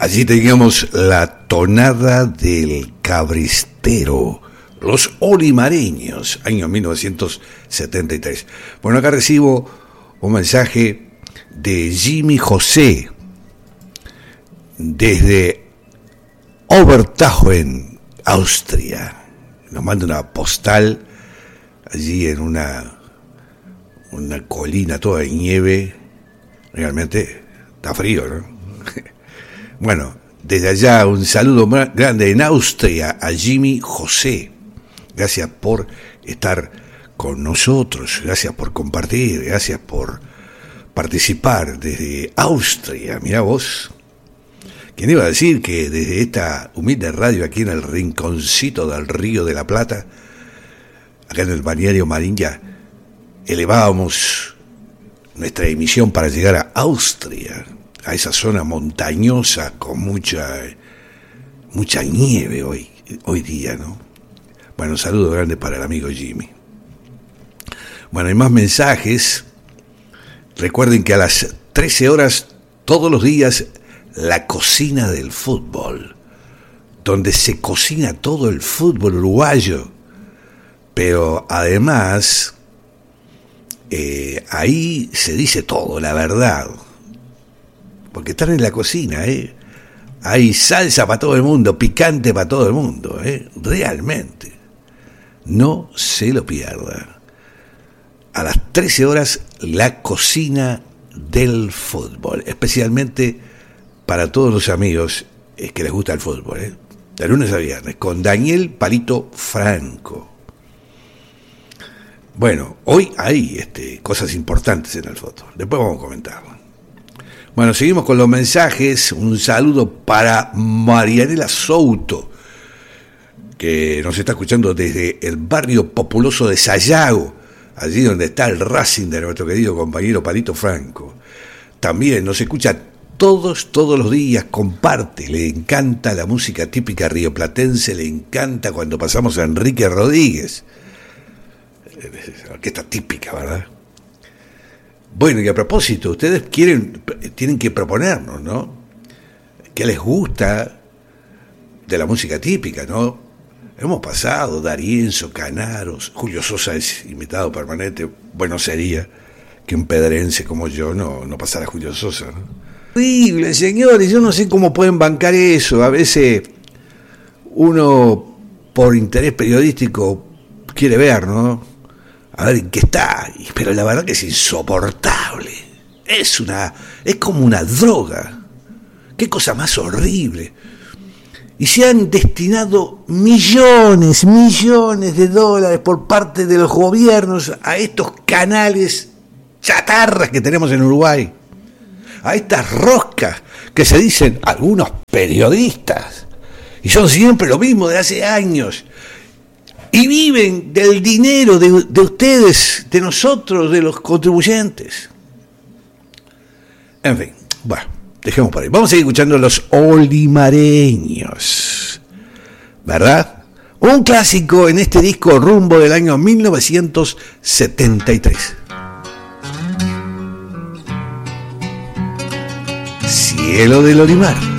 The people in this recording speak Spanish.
Allí teníamos la tonada del cabristero, los olimareños, año 1973. Bueno, acá recibo un mensaje de Jimmy José, desde Obertauchen, Austria. Nos manda una postal allí en una colina toda de nieve. Realmente está frío, ¿no? Bueno, desde allá un saludo grande en Austria a Jimmy José. Gracias por estar con nosotros, gracias por compartir, gracias por participar desde Austria. Mirá vos, ¿quién iba a decir que desde esta humilde radio aquí en el rinconcito del Río de la Plata, acá en el balneario Mariña, elevábamos nuestra emisión para llegar a Austria, a esa zona montañosa con mucha nieve hoy día, ¿no? Bueno, un saludo grande para el amigo Jimmy. Bueno, hay más mensajes. Recuerden que a las 13 horas todos los días la cocina del fútbol, donde se cocina todo el fútbol uruguayo, pero además ahí se dice todo, la verdad. Porque están en la cocina, hay salsa para todo el mundo, picante para todo el mundo, realmente. No se lo pierda. A las 13 horas, la cocina del fútbol, especialmente para todos los amigos que les gusta el fútbol, de lunes a viernes, con Daniel Palito Franco. Bueno, hoy hay cosas importantes en el fútbol, después vamos a comentarlo. Bueno, seguimos con los mensajes. Un saludo para Marianela Souto, que nos está escuchando desde el barrio populoso de Sayago, allí donde está el Racing de nuestro querido compañero Palito Franco. También nos escucha todos los días, comparte, le encanta la música típica rioplatense, le encanta cuando pasamos a Enrique Rodríguez. Orquesta típica, ¿verdad? Bueno, y a propósito, ustedes tienen que proponernos, ¿no? ¿Qué les gusta de la música típica, no? Hemos pasado D'Arienzo, Canaros, Julio Sosa es invitado permanente. Bueno, sería que un pedrense como yo no pasara a Julio Sosa, ¿no? Horrible, señores, yo no sé cómo pueden bancar eso. A veces uno, por interés periodístico, quiere ver, ¿no? A ver en qué está, pero la verdad que es insoportable. Es como una droga. Qué cosa más horrible. Y se han destinado millones de dólares por parte de los gobiernos a estos canales chatarras que tenemos en Uruguay, a estas roscas que se dicen algunos periodistas, y son siempre lo mismo de hace años. Y viven del dinero de ustedes, de nosotros, de los contribuyentes. En fin, bueno, dejemos por ahí. Vamos a seguir escuchando los olimareños, ¿verdad? Un clásico en este disco Rumbo del año 1973. Cielo del Olimar.